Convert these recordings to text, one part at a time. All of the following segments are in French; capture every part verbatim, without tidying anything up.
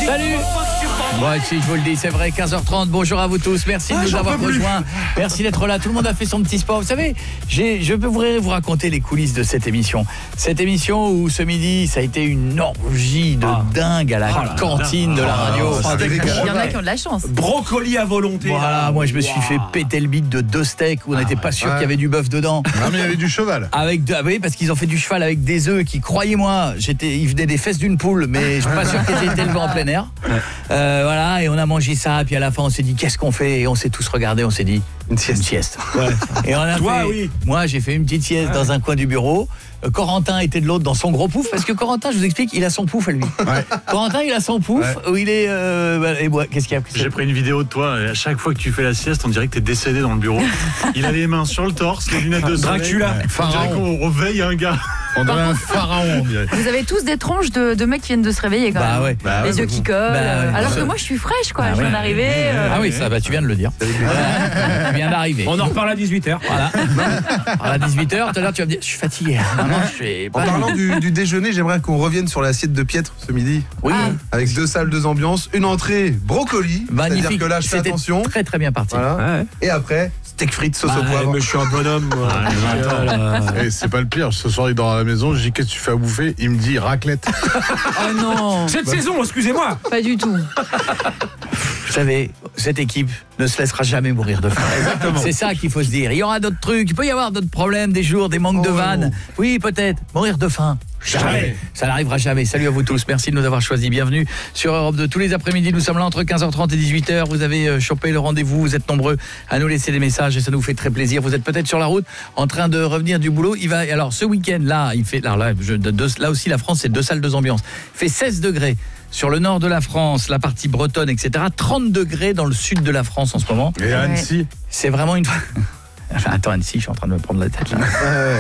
Salut. Bon, si je vous le dis, c'est vrai, quinze heures trente, bonjour à vous tous, merci de ah, nous avoir rejoints, merci d'être là, tout le monde a fait son petit sport. Vous savez, j'ai, je voudrais vous raconter les coulisses de cette émission. Cette émission où ce midi, ça a été une orgie de ah. dingue à la ah, cantine de la radio. Ah, il y en a qui ont de la chance. Brocoli à volonté. Voilà, moi je me suis wow. fait péter le bide de deux steaks où on n'était pas sûr ouais. qu'il y avait du bœuf dedans. Non mais il y avait du cheval. Avec de, oui, parce qu'ils ont fait du cheval avec des œufs qui, croyez-moi, j'étais, ils venaient des fesses d'une poule, mais je suis pas sûr qu'ils étaient élevés en plein air. Euh, voilà, et on a mangé ça, puis à la fin on s'est dit qu'est-ce qu'on fait, et on s'est tous regardés, on s'est dit une sieste. Une sieste. Ouais. Et on a Toi, fait, oui. moi j'ai fait une petite sieste ouais. dans un coin du bureau. Euh, Corentin était de l'autre dans son gros pouf, parce que Corentin, je vous explique, il a son pouf à lui. Ouais. Corentin, il a son pouf ouais. où il est. Euh, et moi, qu'est-ce qu'il y a? J'ai pris une vidéo de toi, et à chaque fois que tu fais la sieste, on dirait que t'es décédé dans le bureau. Il a les mains sur le torse, les lunettes de soleil. Dracula. On dirait qu'on réveille un gars. On dirait un pharaon, on dirait. Vous avez tous des tronches de, de mecs qui viennent de se réveiller quand bah même. Ouais. Bah les ouais, yeux qui collent. Bah ouais. Alors que moi je suis fraîche quoi, bah je viens ouais. d'arriver. Euh... Ah oui, ça bah, tu viens de le dire. Tu viens d'arriver. On en reparle à dix-huit heures. Voilà. À dix-huit heures, tout à l'heure tu vas me dire je suis fatigué. Maman, je suis pas en parlant du, du déjeuner, j'aimerais qu'on revienne sur l'assiette de Pietre ce midi. Oui. Ah. Avec deux salles, deux ambiances, une entrée brocoli. Magnifique. C'est-à-dire que là je fais attention. Très très bien parti. Voilà. Ouais. Et après steak frites sauce bah, au poivre. Mais je suis un bonhomme. Moi. Ah, et c'est pas le pire. Ce soir il dort à la maison. Je dis qu'est-ce que tu fais à bouffer? Il me dit raclette. Oh non. Cette bah. saison, excusez-moi. Pas du tout. Vous savez, cette équipe ne se laissera jamais mourir de faim. Exactement. C'est ça qu'il faut se dire. Il y aura d'autres trucs, il peut y avoir d'autres problèmes, des jours, des manques oh. de vannes. Oui, peut-être. Mourir de faim. Jamais. jamais. Ça n'arrivera jamais. Salut à vous tous. Merci de nous avoir choisis. Bienvenue sur Europe deux. Tous les après-midi, nous sommes là entre quinze heures trente et dix-huit heures. Vous avez chopé le rendez-vous. Vous êtes nombreux à nous laisser des messages et ça nous fait très plaisir. Vous êtes peut-être sur la route en train de revenir du boulot. Il va, alors, ce week-end, là, il fait, alors là, je, de, de, là aussi, la France, c'est deux salles, deux ambiances. Il fait seize degrés. Sur le nord de la France, la partie bretonne, et cetera. trente degrés dans le sud de la France en ce moment. Et à Annecy. C'est vraiment une... Attends, Annecy, je suis en train de me prendre la tête là.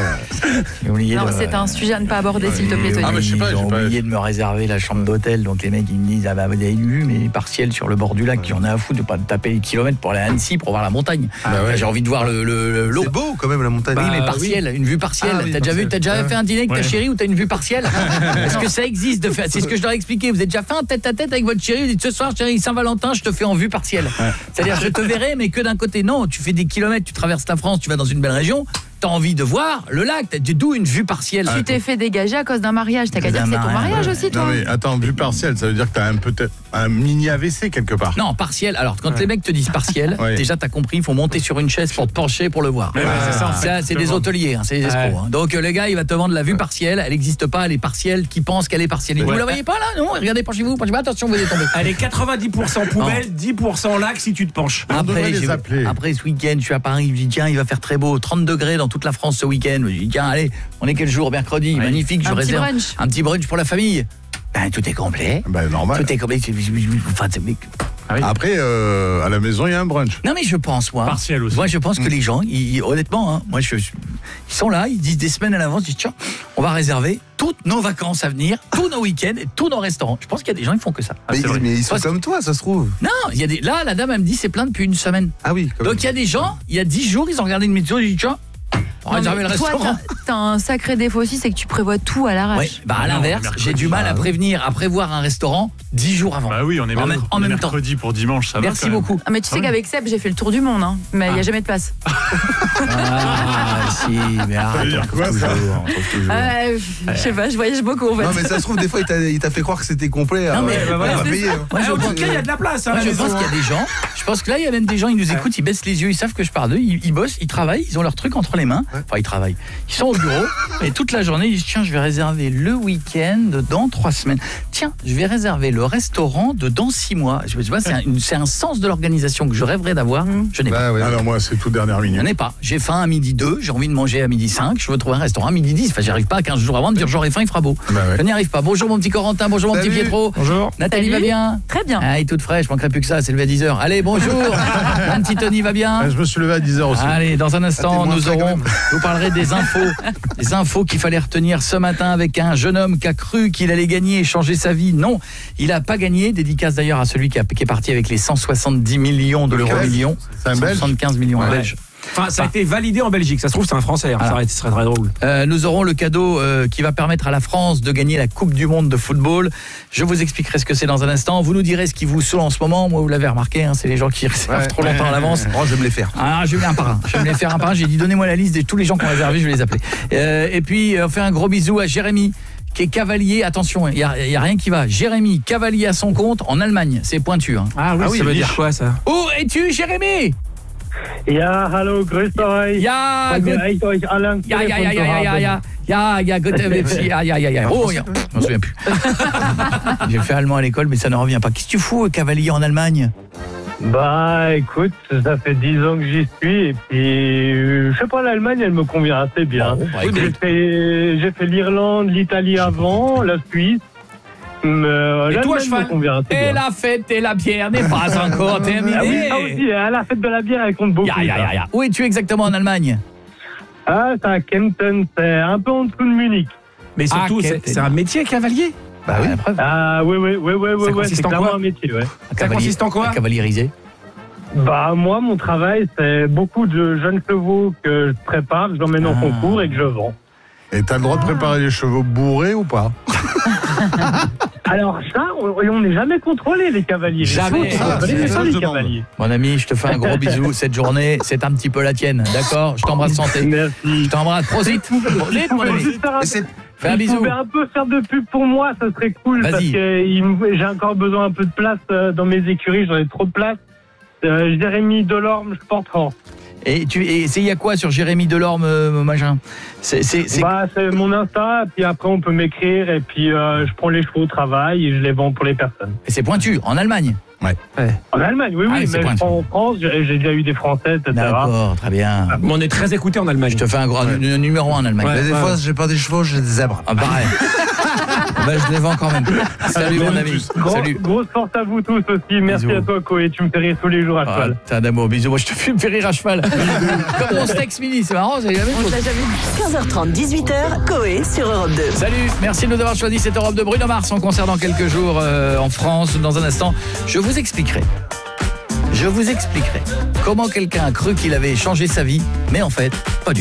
J'ai oublié non, de... c'est un sujet à ne pas aborder, s'il te plaît, Tony. Ah, mais je sais pas, Ils ont pas... oublié de me réserver la chambre d'hôtel, donc les mecs ils me disent ah bah vous avez vu mais partiel sur le bord du lac, j'en ai à foutre de pas taper les kilomètres pour aller à Annecy pour voir la montagne. Ah, bah ouais. J'ai envie de voir le, le, l'eau. C'est beau quand même la montagne. Bah, oui, mais partiel, oui. une vue partielle. Ah, oui, t'as déjà vu, t'as déjà ouais. fait un dîner avec ouais. ta chérie où t'as une vue partielle? Est-ce que ça existe de faire? C'est ce que je leur ai expliqué. Vous avez déjà fait un tête à tête avec votre chérie, vous dites ce soir chérie Saint-Valentin, je te fais en vue partielle. Ouais. C'est-à-dire je te verrai mais que d'un côté. Non, tu fais des kilomètres, tu traverses la France, tu vas dans une belle région. T'as envie de voir le lac, t'as d'où une vue partielle. Tu t'es fait dégager à cause d'un mariage, t'as qu'à dire que c'est ton mariage aussi, toi. Non mais attends, vue partielle, ça veut dire que t'as un peut-être un mini A V C quelque part. Non, partiel. Alors quand ouais. les mecs te disent partiel, ouais. déjà t'as compris, il faut monter sur une chaise pour te pencher pour le voir. Ouais, ah, c'est ça, en fait, ça c'est des hôteliers, hein, c'est des escrocs. Ouais. Hein. Donc le gars, il va te vendre la vue ouais. partielle, elle n'existe pas, elle est partielle, qui pense qu'elle est partielle. Ouais. Vous la voyez pas là? Non, regardez, penchez-vous, penchez-vous, attention, vous allez tomber. Elle est quatre-vingt-dix pour cent poubelle, non. dix pour cent lac si tu te penches. Après, après ce week-end, je suis à Paris, je dis tiens, il va faire très beau, trente degrés dans toute la France ce week-end. Je dis tiens, allez, on est quel jour? Mercredi, ouais. magnifique, je un réserve petit brunch. un petit brunch pour la famille. Ben, tout est complet. Ben, normal. Tout est complet. Enfin, ah oui. Après, euh, à la maison, il y a un brunch. Non, mais je pense, moi. Partiel aussi. Moi, je pense mmh. que les gens, ils, honnêtement, hein, moi, je, ils sont là, ils disent des semaines à l'avance, ils disent tiens, on va réserver toutes nos vacances à venir, tous nos week-ends et tous nos restaurants. Je pense qu'il y a des gens qui font que ça. Ah, mais, ils, mais ils sont parce comme toi, ça se trouve. Non, il y a des. Là, la dame, elle me dit c'est plein depuis une semaine. Ah oui. Donc il y a des gens, il y a dix jours, ils ont regardé une météo, ils disent tiens. Non, le toi, t'as, t'as un sacré défaut aussi, c'est que tu prévois tout à l'arrache. Ouais, bah à l'inverse, non, j'ai du mal à prévenir, à prévoir un restaurant dix jours avant. Bah oui, on est en même, en même temps. Mercredi pour dimanche, ça Merci va. Merci beaucoup. Ah, mais tu sais ah, qu'avec Seb, j'ai fait le tour du monde, hein, mais il ah. n'y a jamais de place. Ah, si, mais arrête, on trouve toujours, on trouve toujours. Euh, je sais pas, je voyage beaucoup en fait. Non, mais ça se trouve, des fois, il t'a, il t'a fait croire que c'était complet. Non, mais bah, voilà, payer. Moi, je pense qu'il y a de la place. Moi, je pense qu'il y a des gens, je pense que là, il y a même des gens, ils nous écoutent, ils baissent les yeux, ils savent que je parle d'eux, ils bossent, ils travaillent, ils ont leur truc entre les mains. Enfin, ils travaillent. Ils sont au bureau et toute la journée, ils disent tiens, je vais réserver le week-end dans trois semaines. Tiens, je vais réserver le restaurant de dans six mois. Je sais pas, c'est un, c'est un sens de l'organisation que je rêverais d'avoir. Mmh. Je n'ai bah, pas. Ouais. Alors moi, c'est tout dernière minute. Je n'en ai pas. J'ai faim à midi deux, j'ai envie de manger à midi cinq, je veux trouver un restaurant à midi dix. Enfin, j'y arrive pas à quinze jours avant de dire j'aurai faim, il fera beau. Bah, ouais. Je n'y arrive pas. Bonjour mon petit Corentin, bonjour mon Salut. petit Pietro. Bonjour. Nathalie va bien? Très bien. Ah, elle est toute fraîche, je manquerai plus que ça, c'est levé à dix heures. Allez, bonjour. Un petit Tony va bien? Ah, je me suis levé à dix heures aussi. Allez, dans un instant, ah, nous aurons, je vous parlerai des infos, des infos qu'il fallait retenir ce matin avec un jeune homme qui a cru qu'il allait gagner et changer sa vie. Non, il n'a pas gagné. Dédicace d'ailleurs à celui qui, a, qui est parti avec les cent soixante-dix millions de l'euro millions. C'est un cent soixante-quinze millions ouais. belges. Enfin, ça a été validé en Belgique. Ça se trouve, c'est un Français. Hein. Ça aurait- ce serait très drôle. Euh, nous aurons le cadeau euh, qui va permettre à la France de gagner la Coupe du Monde de football. Je vous expliquerai ce que c'est dans un instant. Vous nous direz ce qui vous saoule en ce moment. Moi, vous l'avez remarqué, hein, c'est les gens qui réservent Ouais. trop longtemps à l'avance. Oh, je vais me les faire. Ah, je vais un par un. Je vais me les faire un par un. J'ai dit, donnez-moi la liste de tous les gens qui ont réservé, je vais les appeler. Euh, et puis, on fait un gros bisou à Jérémy, qui est cavalier. Attention, il n'y a, y a rien qui va. Jérémy, cavalier à son compte en Allemagne. C'est pointu. Hein. Ah oui, ça veut dire quoi, ça? Où es-tu, Jérémy? Ja, hallo, grüßt euch. Ja, Wollen wir gut. echt euch alle am Ja, ja, ja, Telefon ja, ja, ja, haben? ja. Ja, ja, gut, äh, ja, ja, ja, ja. Oh, ja. Je m'en souviens plus. J'ai fait allemand à l'école, mais ça ne revient pas. Qu'est-ce que tu fous, cavalier en Allemagne? Bah, écoute, ça fait dix ans que j'y suis et puis, euh, je sais pas, l'Allemagne, elle me convient assez bien. Bon, bah, j'ai écoute. fait, j'ai fait l'Irlande, l'Italie avant, la Suisse. Mais euh, Et toi, l'Allemagne cheval me convient assez Et bien. la fête et la bière n'est pas encore terminée. Ah oui, ça aussi, hein, la fête de la bière, elle compte beaucoup. Ya, ya, ça. ya, ya. Où es-tu exactement en Allemagne? Ah, c'est à Kempten, c'est un peu en dessous de Munich. Mais surtout, Ah, c'est quel- c'est un métier, cavalier. Bah oui, la preuve. Ah, oui, oui, oui, oui, oui, Ça ouais, consiste c'est en clairement quoi un métier, ouais. Un Ça cavalier- consiste en quoi? un cavalierisé. Bah, moi, mon travail, c'est beaucoup de jeunes chevaux que je prépare, que j'emmène en Ah. concours et que je vends. Et t'as le droit de préparer les chevaux bourrés ou pas? Alors ça, on on n'est jamais contrôlé, les cavaliers. Jamais. Les chevaux, Ah, on connaît c'est pas ça, les je demande. cavaliers. Mon ami, je te fais un gros bisou. Cette journée, c'est un petit peu la tienne. D'accord? Je t'embrasse santé. Merci. Je t'embrasse. Prosit. Prosit, mon ami. Juste faire un- Mais c'est- Fais un si bisou. vous pouvez un peu faire de pub pour moi, ça serait cool. Vas-y. Parce que il me- j'ai encore besoin un peu de place euh, dans mes écuries, j'en ai trop de place. Euh, Jérémy Delorme, je porte France. Et tu et c'est il y a quoi sur Jérémy Delorme, euh, machin? C'est c'est c'est Bah, c'est mon Insta, puis après on peut m'écrire, et puis euh, je prends les chevaux au travail et je les vends pour les personnes. c'est pointu en Allemagne. En Allemagne, oui, Ah oui, oui, c'est mais je pointu. prends en France, j'ai j'ai déjà eu des Français, et cetera. D'accord, très bien. Mais on est très écouté en Allemagne. Je te fais un gros un numéro un en Allemagne. Ouais. Mais des fois, j'ai pas des chevaux, j'ai des zèbres. Ah, pareil. Bah, je les vends quand même. Salut mon ami. Gros- Salut. Grosse force à vous tous aussi. Merci Bisous. à toi, Koé. Tu me fais rire tous les jours à Ah, cheval. t'as un amour, bisous. Moi je te fais me faire rire à cheval. Comme mon Stex Mini, c'est marrant, c'est la même On chose. l'a jamais vu. quinze heures trente, dix-huit heures, Coé sur Europe deux. Salut, merci de nous avoir choisi cette Europe de Bruno Mars en concert dans quelques jours euh, en France. Dans un instant, je vous expliquerai. Je vous expliquerai comment quelqu'un a cru qu'il avait changé sa vie, mais en fait, pas du tout.